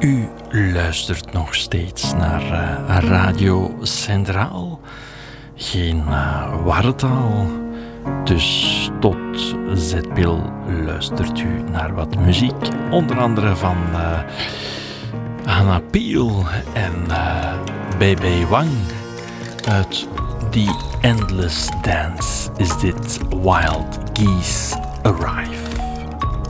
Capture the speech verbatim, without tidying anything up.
U luistert nog steeds naar uh, Radio Centraal. Geen uh, wartaal. Dus tot zetpil luistert u naar wat muziek. Onder andere van uh, Hannah Peel en uh, B B Wang. Uit The Endless Dance is dit Wild Geese Arrive.